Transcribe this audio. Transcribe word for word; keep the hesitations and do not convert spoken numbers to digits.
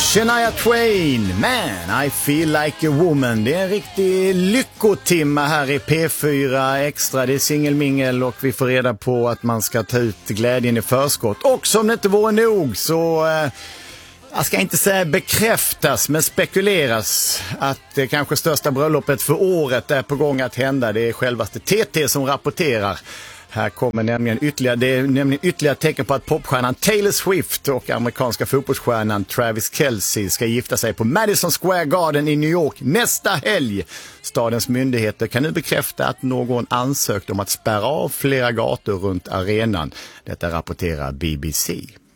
Shania Twain, Man, I feel like a woman. Det är en riktig lyckotimma här i P fyra Extra. Det är singelmingel och vi får reda på att man ska ta ut glädjen i förskott. Och som det inte vore nog så... Eh, jag ska inte säga bekräftas, men spekuleras att det kanske största bröllopet för året är på gång att hända. Det är självaste T T som rapporterar. Här kommer nämligen ytterligare, det är nämligen ytterligare tecken på att popstjärnan Taylor Swift och amerikanska fotbollsstjärnan Travis Kelce ska gifta sig på Madison Square Garden i New York nästa helg. Stadens myndigheter kan nu bekräfta att någon ansökt om att spärra av flera gator runt arenan. Detta rapporterar B B C.